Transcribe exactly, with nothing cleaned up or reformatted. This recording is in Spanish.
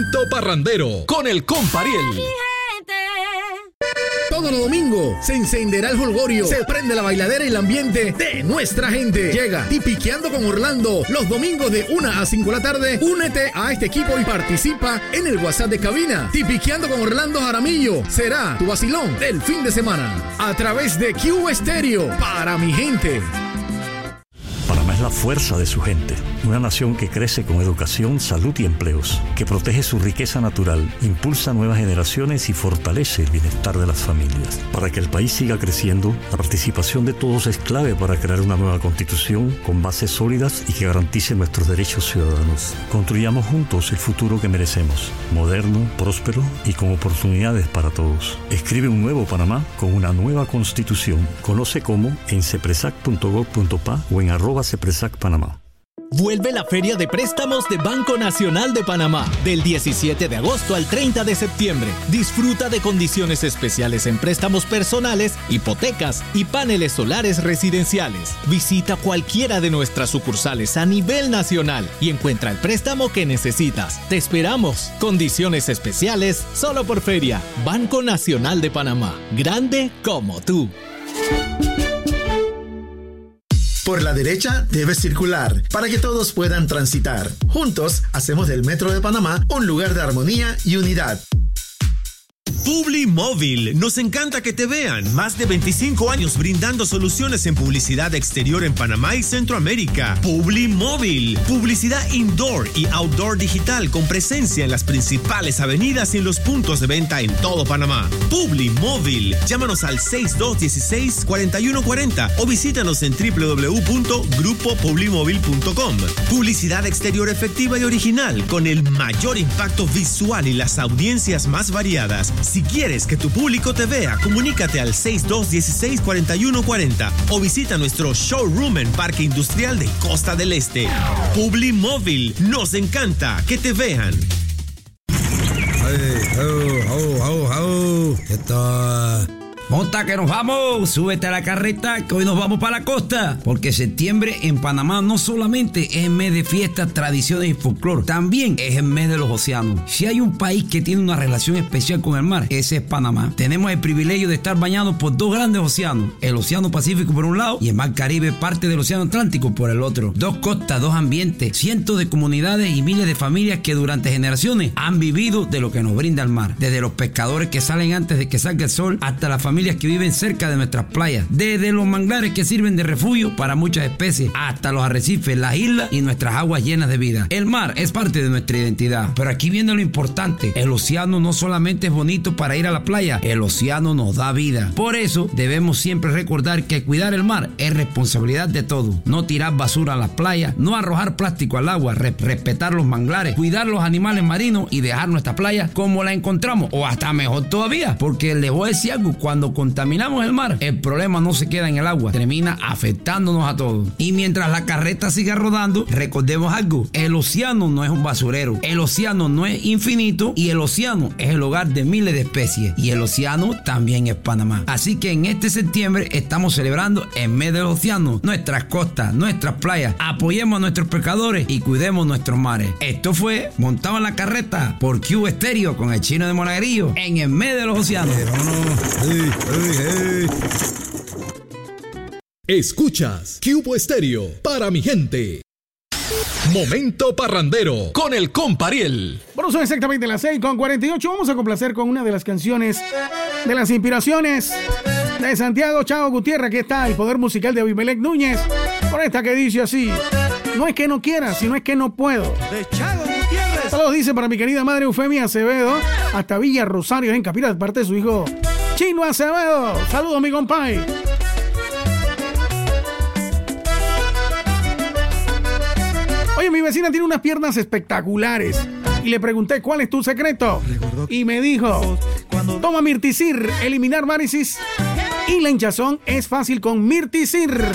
Parrandero con el Compariel. Todo el domingo se encenderá el jolgorio, se prende la bailadera y el ambiente de nuestra gente. Llega Tipiqueando con Orlando los domingos de una a cinco de la tarde. Únete a este equipo y participa en el WhatsApp de cabina. Tipiqueando con Orlando Jaramillo será tu vacilón del fin de semana a través de Q Estéreo para mi gente. Panamá es la fuerza de su gente, una nación que crece con educación, salud y empleos, que protege su riqueza natural, impulsa nuevas generaciones y fortalece el bienestar de las familias. Para que el país siga creciendo, la participación de todos es clave para crear una nueva constitución con bases sólidas y que garantice nuestros derechos ciudadanos. Construyamos juntos el futuro que merecemos, moderno, próspero y con oportunidades para todos. Escribe un nuevo Panamá con una nueva constitución. Conoce cómo en cepresac punto gov punto pa o en arroba cepresac panamá. Vuelve la Feria de Préstamos de Banco Nacional de Panamá del diecisiete de agosto al treinta de septiembre. Disfruta de condiciones especiales en préstamos personales, hipotecas y paneles solares residenciales. Visita cualquiera de nuestras sucursales a nivel nacional y encuentra el préstamo que necesitas. Te esperamos. Condiciones especiales solo por Feria. Banco Nacional de Panamá. Grande como tú. Por la derecha debes circular para que todos puedan transitar. Juntos hacemos del Metro de Panamá un lugar de armonía y unidad. Publimóvil, nos encanta que te vean. Más de veinticinco años brindando soluciones en publicidad exterior en Panamá y Centroamérica. Publimóvil, publicidad indoor y outdoor digital con presencia en las principales avenidas y en los puntos de venta en todo Panamá. Publimóvil, llámanos al seis dos uno seis, cuatro uno cuatro cero o visítanos en doble u doble u doble u punto grupo publimóvil punto com. Publicidad exterior efectiva y original con el mayor impacto visual y las audiencias más variadas. Si quieres que tu público te vea, comunícate al seis dos uno seis, cuatro uno cuatro cero o visita nuestro showroom en Parque Industrial de Costa del Este. Publimóvil, nos encanta que te vean. Hey, oh, oh, oh, oh. ¿Qué tal? Monta que nos vamos, súbete a la carreta que hoy nos vamos para la costa, porque septiembre en Panamá no solamente es el mes de fiestas, tradiciones y folclore, también es el mes de los océanos. Si hay un país que tiene una relación especial con el mar, ese es Panamá. Tenemos el privilegio de estar bañados por dos grandes océanos, el Océano Pacífico por un lado y el Mar Caribe, parte del Océano Atlántico, por el otro. Dos costas, dos ambientes, cientos de comunidades y miles de familias que durante generaciones han vivido de lo que nos brinda el mar, desde los pescadores que salen antes de que salga el sol hasta las familias que viven cerca de nuestras playas, desde los manglares que sirven de refugio para muchas especies hasta los arrecifes, las islas y nuestras aguas llenas de vida. El mar es parte de nuestra identidad, pero aquí viene lo importante: el océano no solamente es bonito para ir a la playa, el océano nos da vida. Por eso debemos siempre recordar que cuidar el mar es responsabilidad de todos. No tirar basura a las playas, no arrojar plástico al agua, re- respetar los manglares, cuidar los animales marinos y dejar nuestra playa como la encontramos, o hasta mejor todavía, porque les voy a decir algo: cuando contaminamos el mar, el problema no se queda en el agua, termina afectándonos a todos. Y mientras la carreta siga rodando, recordemos algo: el océano no es un basurero, el océano no es infinito y el océano es el hogar de miles de especies, y el océano también es Panamá. Así que en este septiembre estamos celebrando el mes del océano, nuestras costas, nuestras playas. Apoyemos a nuestros pescadores y cuidemos nuestros mares. Esto fue Montado en la Carreta por Q Estéreo con el Chino de Monaguillo en el mes de los océanos. Hey, hey, hey. Escuchas Q Estéreo para mi gente. Momento parrandero con el Compariel. Bueno, son exactamente las seis con cuarenta y ocho. Vamos a complacer con una de las canciones de las inspiraciones de Santiago Chavo Gutiérrez. Aquí está el poder musical de Abimelec Núñez, con esta que dice así: no es que no quiera, sino es que no puedo. De Chavo Gutiérrez. Saludos dice para mi querida madre Eufemia Acevedo, hasta Villa Rosario en Capira, de parte de su hijo Chino Acevedo. Saludos, mi compay. Oye, mi vecina tiene unas piernas espectaculares y le pregunté cuál es tu secreto y me dijo: toma Mirticir, eliminar varices y la hinchazón es fácil con Mirticir.